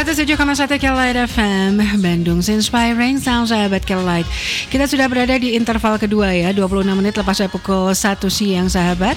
107,1 Kelight FM Bandung Inspiring Sound sahabat Kelight. Kita sudah berada di interval kedua ya, 26 menit lepas pukul 1 siang sahabat.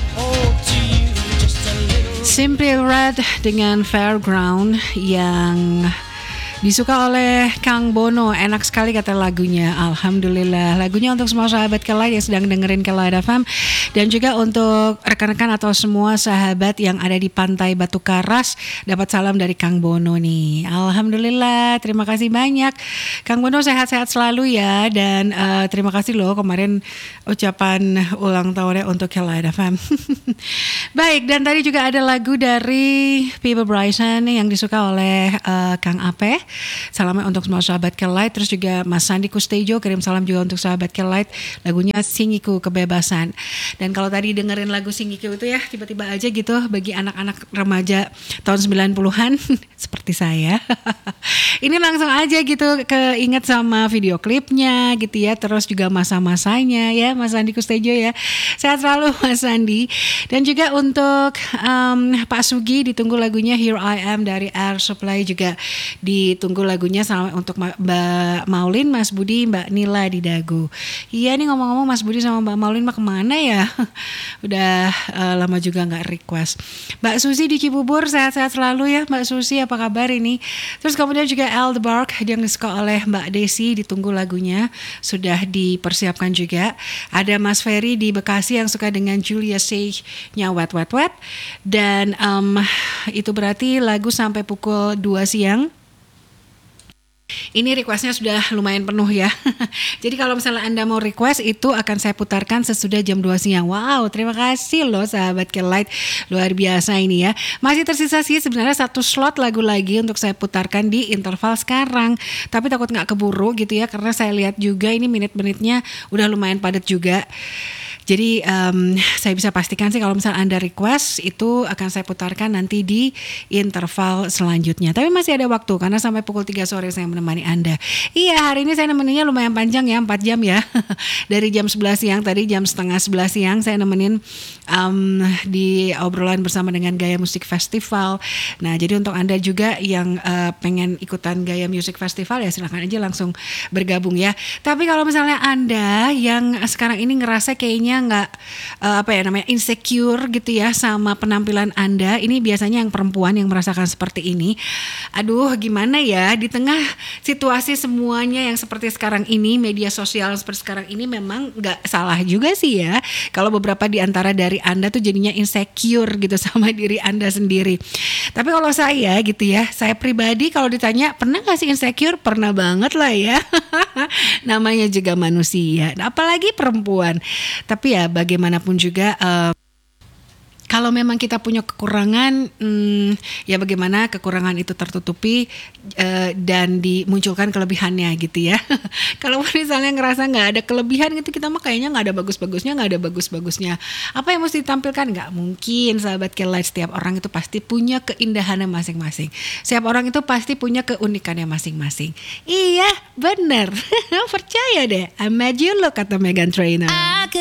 Simply Red dengan Fairground yang disuka oleh Kang Bono. Enak sekali kata lagunya. Alhamdulillah. Lagunya untuk semua sahabat Kelight yang sedang dengerin Kelight FM. Dan juga untuk rekan-rekan atau semua sahabat yang ada di Pantai Batu Karas. Dapat salam dari Kang Bono nih. Alhamdulillah. Terima kasih banyak. Kang Bono sehat-sehat selalu ya. Dan terima kasih loh kemarin ucapan ulang tahunnya untuk Kelight FM. Baik. Dan tadi juga ada lagu dari People Bryson yang disuka oleh Kang Ape. Salamnya untuk semua sahabat Kelight. Terus juga Mas Sandi Kustejo kirim salam juga untuk sahabat Kelight. Lagunya Singiku Kebebasan. Dan kalau tadi dengerin lagu Singiku itu ya tiba-tiba aja gitu bagi anak-anak remaja tahun 90-an seperti saya. Ini langsung aja gitu keinget sama video klipnya gitu ya. Terus juga masa-masanya ya Mas Sandi Kustejo ya. Sehat selalu Mas Sandi. Dan juga untuk Pak Sugi ditunggu lagunya Here I Am dari Air Supply juga ditunggu lagunya sama untuk Mbak Maulin, Mas Budi, Mbak Nila di Dagu. Iya nih ngomong-ngomong Mas Budi sama Mbak Maulin mah kemana ya? Udah lama juga gak request. Mbak Susi di Cibubur sehat-sehat selalu ya Mbak Susi, apa kabar ini? Terus kemudian juga Aldebark yang disuka oleh Mbak Desi ditunggu lagunya sudah dipersiapkan juga. Ada Mas Ferry di Bekasi yang suka dengan Julia Sage-nya Wet Wet Wet. Dan itu berarti lagu sampai pukul 2 siang. Ini requestnya sudah lumayan penuh ya. Jadi kalau misalnya Anda mau request itu akan saya putarkan sesudah jam 2 siang. Wow, terima kasih loh sahabat Kelight. Luar biasa ini ya. Masih tersisa sih sebenarnya 1 slot lagu lagi untuk saya putarkan di interval sekarang. Tapi takut gak keburu gitu ya. Karena saya lihat juga ini menit-menitnya udah lumayan padat juga. Jadi saya bisa pastikan sih kalau misalnya Anda request itu akan saya putarkan nanti di interval selanjutnya. Tapi masih ada waktu karena sampai pukul 3 sore saya menemani Anda. Iya, hari ini saya nemeninnya lumayan panjang ya, 4 jam ya. Dari jam 11 siang tadi jam setengah 11 siang saya nemenin di obrolan bersama dengan Gaya Musik Festival. Nah, jadi untuk Anda juga yang pengen ikutan Gaya Musik Festival ya silakan aja langsung bergabung ya. Tapi kalau misalnya Anda yang sekarang ini ngerasa kayaknya nggak insecure gitu ya sama penampilan Anda, ini biasanya yang perempuan yang merasakan seperti ini. Aduh gimana ya, di tengah situasi semuanya yang seperti sekarang ini, media sosial seperti sekarang ini memang nggak salah juga sih ya kalau beberapa di antara dari Anda tuh jadinya insecure gitu sama diri Anda sendiri. Tapi kalau saya gitu ya, saya pribadi kalau ditanya pernah nggak sih insecure, pernah banget lah ya. Namanya juga manusia, apalagi perempuan. Tapi ya bagaimanapun juga kalau memang kita punya kekurangan, ya bagaimana kekurangan itu tertutupi dan dimunculkan kelebihannya gitu ya. Kalau misalnya ngerasa nggak ada kelebihan gitu, kita mah kayaknya nggak ada bagus-bagusnya. Apa yang mesti ditampilkan? Nggak mungkin sahabat Kelight, setiap orang itu pasti punya keindahannya masing-masing. Setiap orang itu pasti punya keunikannya masing-masing. Iya, bener. Percaya deh. I made you look kata Meghan Trainor.